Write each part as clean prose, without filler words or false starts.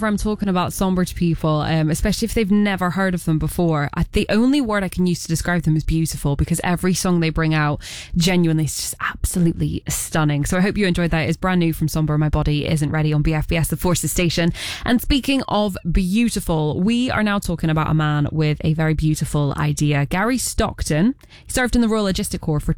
whenever I'm talking about Sombre to people, especially if they've never heard of them before, the only word I can use to describe them is beautiful, because every song they bring out genuinely is just absolutely stunning. So I hope you enjoyed that. It's brand new from Sombre, My Body Isn't Ready, on BFBS, the Forces station. And speaking of beautiful, we are now talking about a man with a very beautiful idea. Gary Stockton. He served in the Royal Logistic Corps for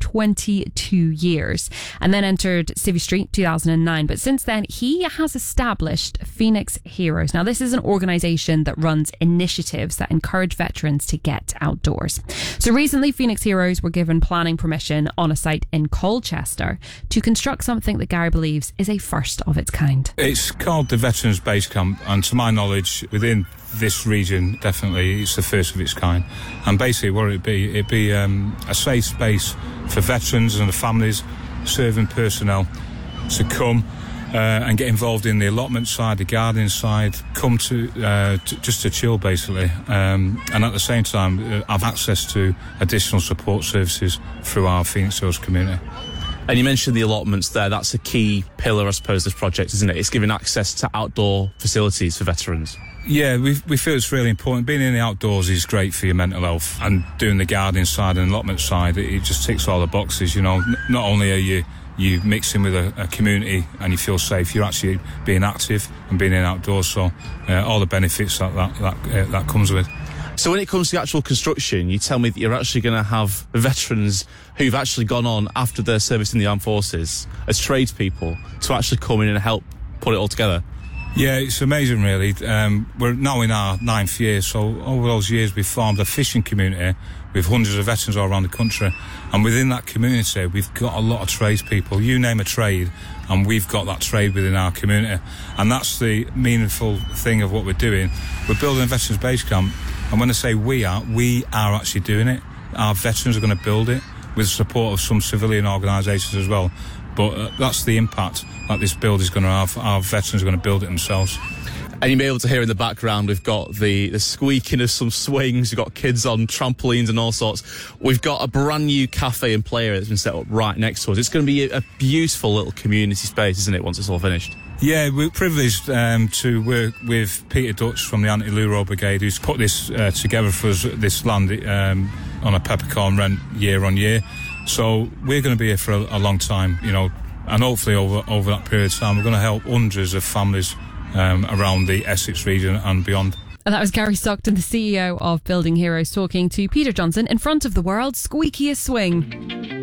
22 years and then entered Civvy Street 2009. But since then, he has established Phoenix Heroes. Now, this is an organisation that runs initiatives that encourage veterans to get outdoors. So recently, Phoenix Heroes were given planning permission on a site in Colchester to construct something that Gary believes is a first of its kind. It's called the Veterans Base Camp, and to my knowledge, within this region, definitely, it's the first of its kind. And basically what it'd be a safe space for veterans and the families, serving personnel, to come and get involved in the allotment side, the gardening side, come to just to chill, basically, and at the same time have access to additional support services through our Phoenix Hills community. And you mentioned the allotments there. That's a key pillar, I suppose, of this project, isn't it? It's giving access to outdoor facilities for veterans. Yeah, we feel it's really important. Being in the outdoors is great for your mental health, and doing the gardening side and allotment side, it just ticks all the boxes. You know, not only are you mixing with a community and you feel safe, you're actually being active and being in outdoors. So all the benefits that comes with. So when it comes to the actual construction, you tell me that you're actually going to have veterans who've actually gone on after their service in the armed forces as tradespeople to actually come in and help put it all together. Yeah, it's amazing, really. We're now in our 9th year, so over those years we've formed a fishing community with hundreds of veterans all around the country. And within that community, we've got a lot of tradespeople. You name a trade, and we've got that trade within our community. And that's the meaningful thing of what we're doing. We're building a Veterans Base Camp, and when I say we are actually doing it. Our veterans are going to build it with the support of some civilian organisations as well. But that's the impact that this build is going to have. Our veterans are going to build it themselves. And you'll be able to hear in the background, we've got the squeaking of some swings, we've got kids on trampolines and all sorts. We've got a brand new cafe and play area that's been set up right next to us. It's going to be a beautiful little community space, isn't it, once it's all finished? Yeah, we're privileged to work with Peter Dutch from the Anti-Luro Brigade, who's put this together for us, this land on a peppercorn rent year on year. So we're going to be here for a long time, you know, and hopefully over that period of time we're going to help hundreds of families around the Essex region and beyond. And that was Gary Stockton, the CEO of Building Heroes, talking to Peter Johnson in front of the world's squeakiest swing.